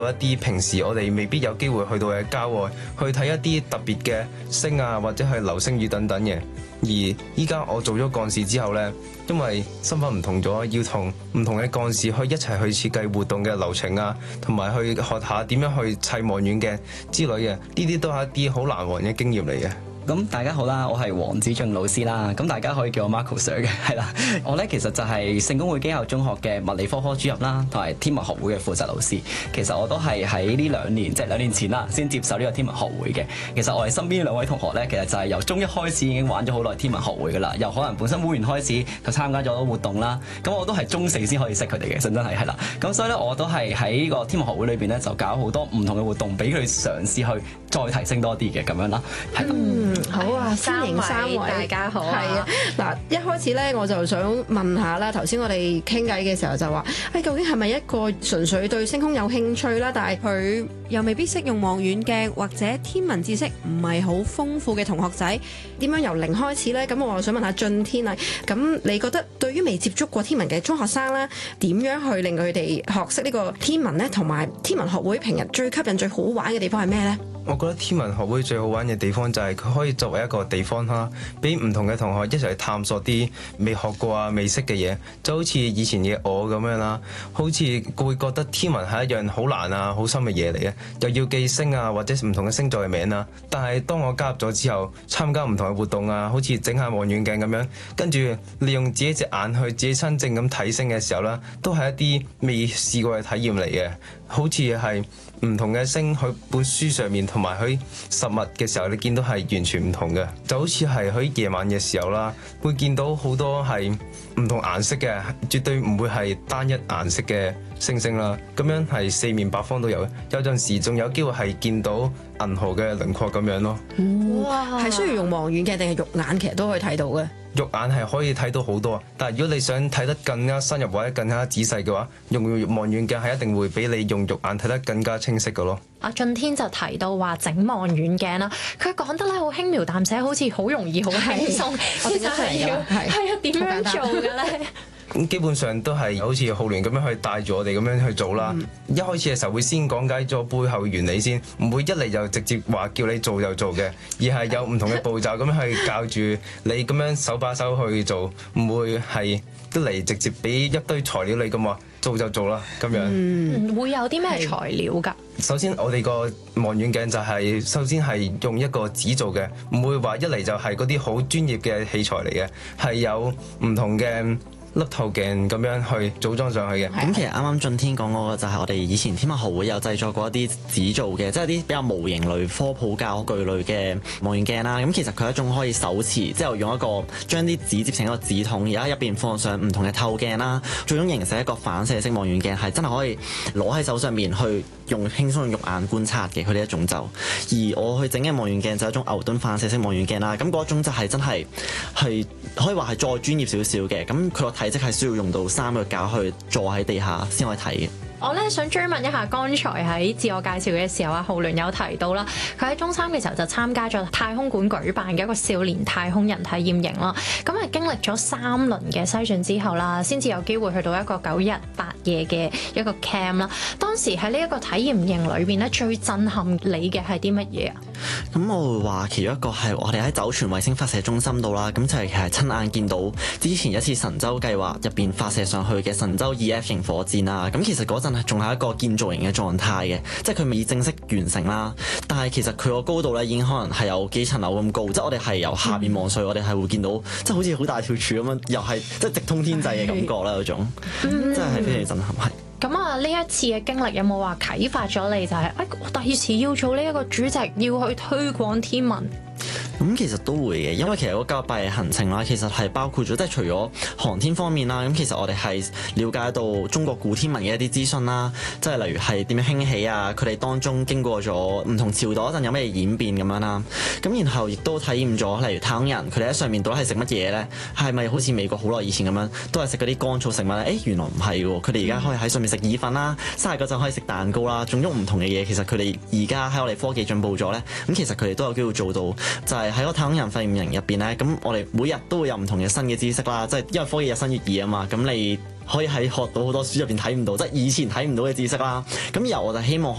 一啲平時我哋未必有機會去到嘅郊外，去睇一啲特別嘅星啊，或者係流星雨等等嘅。而依家我做咗幹事之後呢，因為身份唔同咗，要同唔同嘅幹事去一齊去設計活動嘅流程啊，同埋去學下點樣去砌望遠鏡之類嘅，呢啲都係一啲好難忘嘅經驗嚟嘅。 咁大家好啦，我係黃子俊老師啦，咁大家可以叫我 Marco Sir 嘅，係啦。我咧其實就係聖公會基校中學嘅物理科科主任啦，同埋天文學會嘅負責老師。其實我都係喺呢2年，即係2年前啦，先接手呢個天文學會嘅。其實我哋身邊2位同學咧，其實就係由中一開始已經玩咗好耐天文學會噶啦，由可能本身會員開始就參加咗活動啦。咁我都係中4先可以識佢哋嘅，真係啦。咁所以咧，我都係喺個天文學會裏邊咧，就搞好多唔同嘅活動，俾佢哋嘗試去再提升多啲嘅咁樣啦。係啦， 好啊，歡迎3位， 大家好啊！ 係啊，嗱，一開始咧我就想問下啦，頭先我哋傾偈嘅時候就話，究竟係咪一個純粹對星空有興趣啦，但係佢又未必識用望遠鏡或者天文知識唔係好豐富嘅同學仔，點樣由零開始呢？咁我又想問下俊天啊，咁你覺得對於未接觸過天文嘅中學生咧，點樣去令佢哋學識呢個天文呢？同埋天文學會平日最吸引、最好玩嘅地方係咩呢？ 我覺得天文學會最好玩嘅地方就係佢可以作為一個地方啦，俾唔同嘅同學一齊去探索啲未學過啊、未識嘅嘢，就好似以前嘅我咁樣啦，好似會覺得天文係一樣好難啊、好深嘅嘢嚟嘅，又要記星啊或者唔同嘅星座嘅名啊。但係當我加入咗之後，參加唔同嘅活動啊，好似整下望遠鏡咁樣，跟住利用自己隻眼去自己親證咁睇星嘅時候啦，都係一啲未試過嘅體驗嚟嘅，好似係唔同嘅星喺本書上面同埋喺實物嘅時候，你見到係完全唔同嘅，就好似係喺夜晚嘅時候啦，會見到好多係唔同顏色嘅，絕對唔會係單一顏色嘅星星啦。咁樣係四面八方都有，有陣時仲有機會係見到銀河嘅輪廓咁樣咯。 哇！係需要用望遠鏡定係肉眼其實都可以睇到嘅？ 肉眼係可以睇到好多，但係如果你想睇得更加深入或者更加仔細嘅話，用望遠鏡係一定會比你用肉眼睇得更加清晰嘅咯。 阿俊天就提到話整望遠鏡啦，佢講得咧好輕描淡寫，好似好容易、好輕鬆。 我哋一齊㗎，係啊，點樣做嘅咧？ 咁基本上都係好似浩聯咁樣去帶住我哋咁樣去做啦。一開始嘅時候會先講解咗背後原理先，唔會一嚟就直接話叫你做就做嘅，而係有唔同嘅步驟咁樣去教住你咁樣手把手去做，唔會係一嚟直接俾一堆材料你咁話做就做啦咁樣。 會有啲咩材料㗎？ 首先我哋個望遠鏡就係首先係用一個紙做嘅，唔會話一嚟就係嗰啲好專業嘅器材嚟嘅，係有唔同嘅粒透鏡咁樣去組裝上去嘅。 咁其實啱啱俊天講嗰個就係我哋以前天文學會有製作過一啲紙做嘅，即係啲比較模型類、科普教具類嘅望遠鏡啦。咁其實佢係一種可以手持，之後用一個將啲紙接成一個紙筒，而家入邊放上唔同嘅透鏡啦，最終形成一個反射式望遠鏡，係真係可以攞喺手上面去用輕鬆用肉眼觀察嘅。佢呢一種就，而我去整嘅望遠鏡就係一種牛頓反射式望遠鏡啦。咁嗰種就係真係可以話係再專業少少嘅。咁佢個體積係需要用到3個架去坐喺地下先可以睇嘅。 我咧想追問一下，剛才喺自我介紹嘅時候，阿浩聯有提到啦，佢喺中3嘅時候就參加咗太空館舉辦嘅一個少年太空人體驗營啦。咁係經歷咗3輪嘅篩選之後啦，先至有機會去到一個9日8夜嘅一個 camp 啦。當時喺呢一個體驗營裏邊咧，最震撼你嘅係啲乜嘢啊？ 咁我會話其中一個係我哋喺酒泉衛星發射中心度啦，咁就係其實親眼見到之前一次神舟計劃入邊發射上去嘅神舟 2F 型火箭啦。咁其實嗰陣仲係一個建造型嘅狀態嘅，即係佢未正式完成啦。但係其實佢個高度咧已經可能係有幾層樓咁高，即係我哋係由下邊望上去，我哋係會見到即係好似好大條柱咁樣，又係即係直通天際嘅感覺啦嗰種，真係非常震撼係。 咁啊，呢一次嘅經歷有冇話啟發咗你，就係我第二次要做呢一個主席，要去推廣天文？ 咁其實都會嘅，因為其實嗰9日8夜行程啦，其實係包括咗即係除咗航天方面啦，咁其實我哋係了解到中國古天文嘅一啲資訊啦，即係例如係點樣興起啊，佢哋當中經過咗唔同朝代嗰陣有咩演變咁樣啦，咁然後亦都體驗咗例如太空人佢哋喺上面到底係食乜嘢咧？係咪好似美國好耐以前咁樣都係食嗰啲乾燥食物咧？原來唔係喎，佢哋而家可以喺上面食意粉啦，生日嗰陣可以食蛋糕啦，種種唔同嘅嘢。其實佢哋而家喺我哋科技進步咗咧，咁其實佢哋都有機會做到，就係喺個太空人訓練營入邊咧，咁我哋每日都會有唔同嘅新嘅知識啦，即係因為科技日新月異啊嘛，咁你可以喺學到好多書入邊睇唔到，即係以前睇唔到嘅知識啦。咁然後我就希望